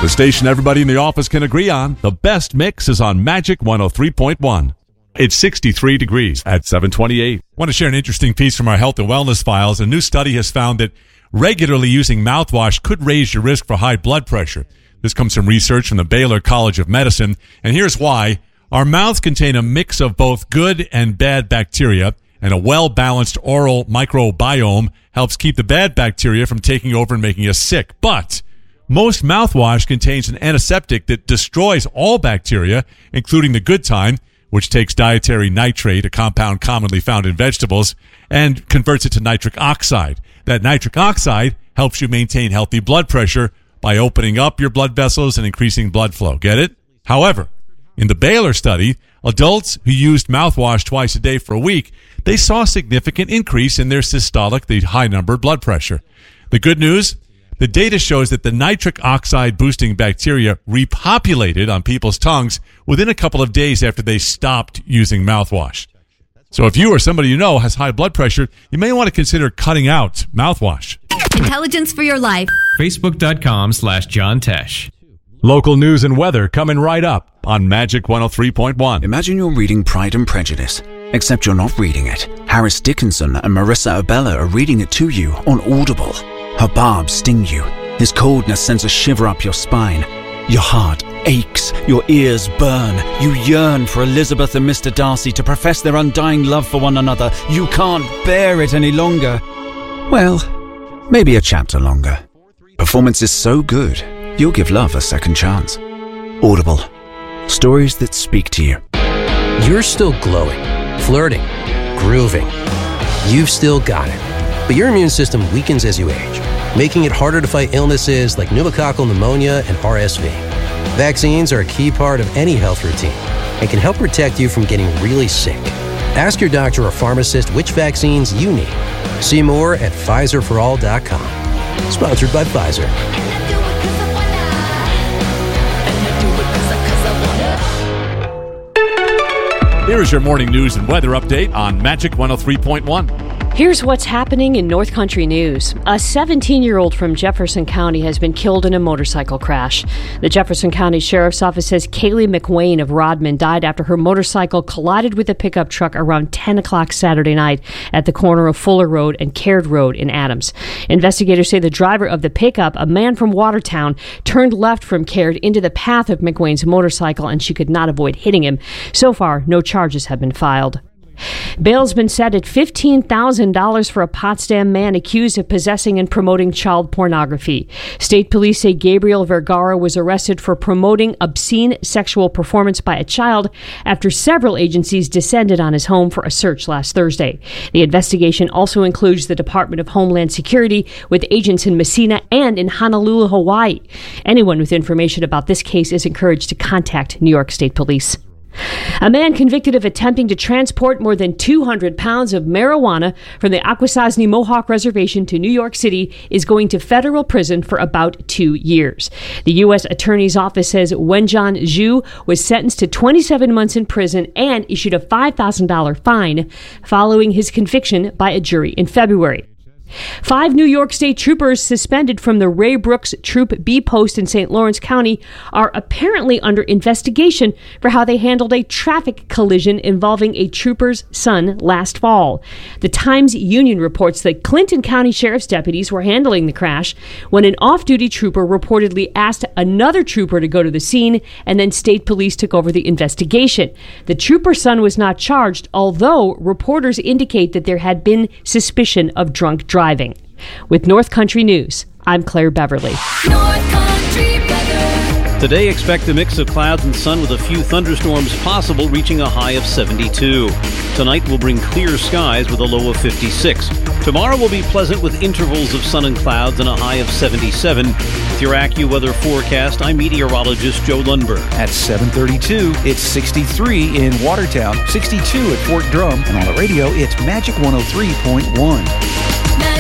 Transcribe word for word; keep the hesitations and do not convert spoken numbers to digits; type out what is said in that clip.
The station everybody in the office can agree on. The best mix is on Magic one oh three point one. It's sixty-three degrees at seven twenty-eight. I want to share an interesting piece from our health and wellness files. A new study has found that regularly using mouthwash could raise your risk for high blood pressure. This comes from research from the Baylor College of Medicine. And here's why. Our mouths contain a mix of both good and bad bacteria, and a well-balanced oral microbiome helps keep the bad bacteria from taking over and making us sick. But most mouthwash contains an antiseptic that destroys all bacteria, including the good time, which takes dietary nitrate, a compound commonly found in vegetables, and converts it to nitric oxide. That nitric oxide helps you maintain healthy blood pressure by opening up your blood vessels and increasing blood flow. Get it? However, in the Baylor study, adults who used mouthwash twice a day for a week, they saw a significant increase in their systolic, the high-number blood pressure. The good news? The data shows that the nitric oxide boosting bacteria repopulated on people's tongues within a couple of days after they stopped using mouthwash. So if you or somebody you know has high blood pressure, you may want to consider cutting out mouthwash. Intelligence for your life. Facebook.com slash John Tesh. Local news and weather coming right up on Magic one oh three point one. Imagine you're reading Pride and Prejudice, except you're not reading it. Harris Dickinson and Marissa Abella are reading it to you on Audible. Her barbs sting you. His coldness sends a shiver up your spine. Your heart aches. Your ears burn. You yearn for Elizabeth and Mister Darcy to profess their undying love for one another. You can't bear it any longer. Well, maybe a chapter longer. Performance is so good, you'll give love a second chance. Audible. Stories that speak to you. You're still glowing, flirting, grooving. You've still got it. But your immune system weakens as you age, making it harder to fight illnesses like pneumococcal pneumonia and R S V. Vaccines are a key part of any health routine and can help protect you from getting really sick. Ask your doctor or pharmacist which vaccines you need. See more at Pfizer for all dot com. Sponsored by Pfizer. Here is your morning news and weather update on Magic one oh three point one. Here's what's happening in North Country news. A seventeen-year-old from Jefferson County has been killed in a motorcycle crash. The Jefferson County Sheriff's Office says Kaylee McWayne of Rodman died after her motorcycle collided with a pickup truck around ten o'clock Saturday night at the corner of Fuller Road and Caird Road in Adams. Investigators say the driver of the pickup, a man from Watertown, turned left from Caird into the path of McWayne's motorcycle, and she could not avoid hitting him. So far, no charges have been filed. Bail's been set at fifteen thousand dollars for a Potsdam man accused of possessing and promoting child pornography. State police say Gabriel Vergara was arrested for promoting obscene sexual performance by a child after several agencies descended on his home for a search last Thursday. The investigation also includes the Department of Homeland Security with agents in Messina and in Honolulu, Hawaii. Anyone with information about this case is encouraged to contact New York State Police. A man convicted of attempting to transport more than two hundred pounds of marijuana from the Akwesasne Mohawk Reservation to New York City is going to federal prison for about two years. The U S Attorney's Office says Wenjan Zhu was sentenced to twenty-seven months in prison and issued a five thousand dollars fine following his conviction by a jury in February. Five New York State troopers suspended from the Ray Brooks Troop B post in Saint Lawrence County are apparently under investigation for how they handled a traffic collision involving a trooper's son last fall. The Times-Union reports that Clinton County Sheriff's deputies were handling the crash when an off-duty trooper reportedly asked another trooper to go to the scene, and then state police took over the investigation. The trooper's son was not charged, although reporters indicate that there had been suspicion of drunk driving. Driving. With North Country News, I'm Claire Beverly. North Country weather. Today, expect a mix of clouds and sun with a few thunderstorms possible, reaching a high of seventy-two. Tonight will bring clear skies with a low of fifty-six. Tomorrow will be pleasant with intervals of sun and clouds and a high of seventy-seven. With your AccuWeather forecast, I'm meteorologist Joe Lundberg. At seven thirty-two, it's sixty-three in Watertown, sixty-two at Fort Drum, and on the radio, it's Magic one oh three point one.